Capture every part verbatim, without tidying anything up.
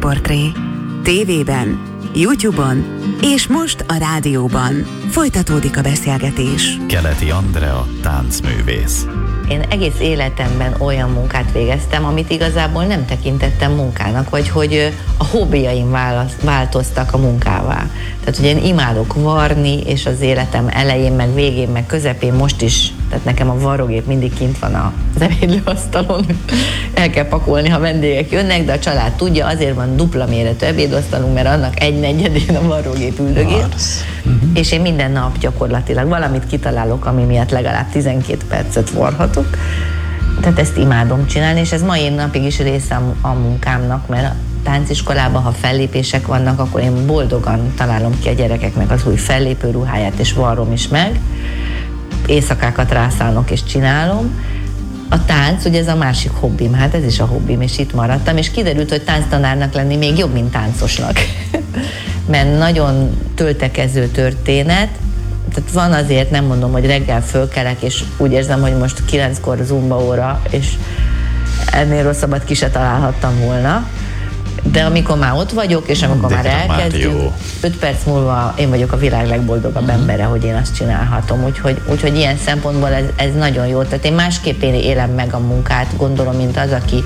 Sztárportré. Tévében, YouTube-on és most a rádióban. Folytatódik a beszélgetés. Keleti Andrea, táncművész. Én egész életemben olyan munkát végeztem, amit igazából nem tekintettem munkának, vagy hogy a hobbiaim változtak a munkává. Tehát, hogy én imádok varni, és az életem elején, meg végén, meg közepén most is, tehát nekem a varrógép mindig kint van az ebédlőasztalon, el kell pakolni, ha vendégek jönnek, de a család tudja, azért van dupla méretű ebédasztalunk, mert annak egy negyedén a varrógép üldögél. Uh-huh. És én minden nap gyakorlatilag valamit kitalálok, ami miatt legalább tizenkét percet varhatok. Tehát ezt imádom csinálni, és ez mai napig is része a munkámnak, mert a tánciskolában, ha fellépések vannak, akkor én boldogan találom ki a gyerekeknek az új fellépő ruháját, és varrom is meg. Éjszakákat rászállok és csinálom. A tánc, ugye ez a másik hobbim, hát ez is a hobbim, és itt maradtam, és kiderült, hogy tánctanárnak lenni még jobb, mint táncosnak. Mert nagyon töltekező történet, tehát van azért, nem mondom, hogy reggel fölkelek, és úgy érzem, hogy most kilenckor zumba óra, és ennél rosszabbat ki se találhattam volna. De amikor már ott vagyok, és amikor de már elkezdjük, öt perc múlva én vagyok a világ legboldogabb mm. embere, hogy én azt csinálhatom. Úgyhogy, úgyhogy ilyen szempontból ez, ez nagyon jó. Tehát én másképp élem meg a munkát, gondolom, mint az, aki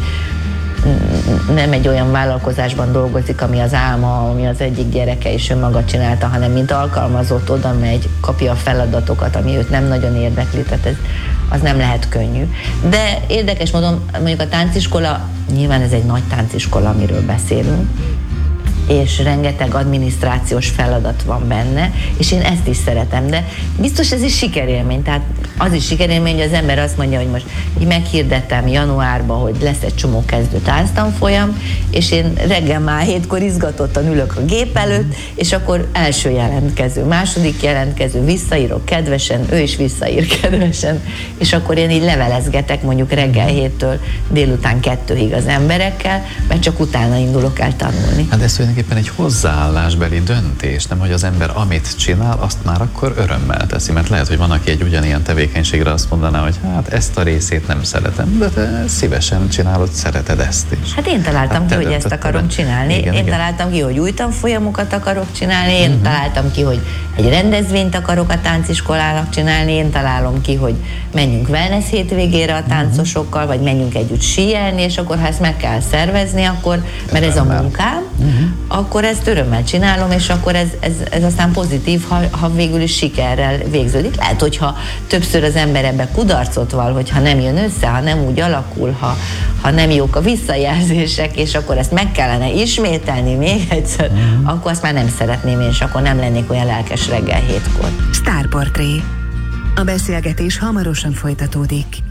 nem egy olyan vállalkozásban dolgozik, ami az álma, ami az egyik gyereke is önmaga csinálta, hanem mint alkalmazott oda megy, kapja a feladatokat, ami őt nem nagyon érdekli, tehát ez, az nem lehet könnyű. De érdekes módon, mondjuk a tánciskola, nyilván ez egy nagy tánciskola, amiről beszélünk, és rengeteg adminisztrációs feladat van benne, és én ezt is szeretem, de biztos ez is sikerélmény, tehát az is sikerélmény, hogy az ember azt mondja, hogy most meghirdettem januárban, hogy lesz egy csomó kezdő tánctanfolyam, és én reggel már hétkor izgatottan ülök a gép előtt, és akkor első jelentkező, második jelentkező, visszaírok kedvesen, ő is visszaír kedvesen, és akkor én így levelezgetek mondjuk reggel héttől délután kettőig az emberekkel, mert csak utána indulok el tanulni. Hát ez tulajdonképpen egy hozzáállásbeli döntés, nem, hogy az ember amit csinál, azt már akkor örömmel teszi, mert lehet, hogy van, aki egy ugyanilyen tevékenységre azt mondaná, hogy hát ezt a részét nem szeretem, de te szívesen csinálod, szereted ezt is. Hát én találtam hát ki, hogy ezt akarom csinálni, igen, én igen. találtam ki, hogy új tanfolyamokat akarok csinálni, én uh-huh. találtam ki, hogy egy rendezvényt akarok a tánciskolának csinálni, én találom ki, hogy menjünk wellness hétvégére a táncosokkal, vagy menjünk együtt síelni, és akkor ha ezt meg kell szervezni, akkor, mert ez a munkám, uh-huh. akkor ezt örömmel csinálom, és akkor ez, ez, ez aztán pozitív, ha, ha végül is sikerrel végződik. Lehet, hogyha többször az ember ebbe kudarcot val, hogyha nem jön össze, ha nem úgy alakul, ha, ha nem jók a visszajelzések, és akkor ezt meg kellene ismételni még egyszer, mm. akkor azt már nem szeretném, és akkor nem lennék olyan lelkes reggel hétkor. Sztárportré. A beszélgetés hamarosan folytatódik.